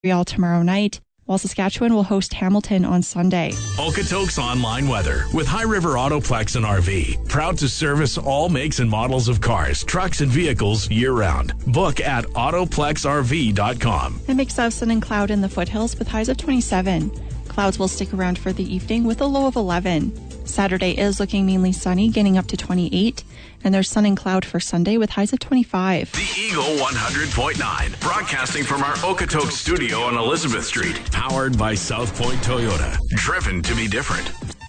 Montreal tomorrow night, while Saskatchewan will host Hamilton on Sunday. Okotoks Online Weather with High River Autoplex and RV. Proud to service all makes and models of cars, trucks, and vehicles year-round. Book at autoplexrv.com. A mix of sun and cloud in the foothills with highs of 27. Clouds will stick around for the evening with a low of 11. Saturday is looking mainly sunny, getting up to 28. And there's sun and cloud for Sunday with highs of 25. The Eagle 100.9, broadcasting from our Okotoks studio on Elizabeth Street. Powered by South Point Toyota. Driven to be different.